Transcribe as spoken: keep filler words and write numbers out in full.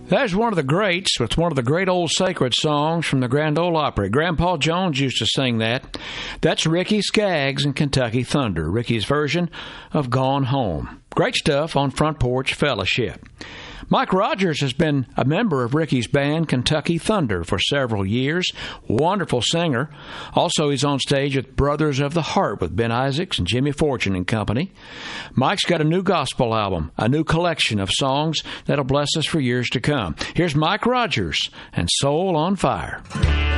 That's one of the greats. It's one of the great old sacred songs from the Grand Ole Opry. Grandpa Jones used to sing that. That's Ricky Skaggs and Kentucky Thunder, Ricky's version of Gone Home. Great stuff on Front Porch Fellowship. Mike Rogers has been a member of Ricky's band, Kentucky Thunder, for several years. Wonderful singer. Also, he's on stage with Brothers of the Heart with Ben Isaacs and Jimmy Fortune and Company. Mike's got a new gospel album, a new collection of songs that'll bless us for years to come. Here's Mike Rogers and Soul on Fire.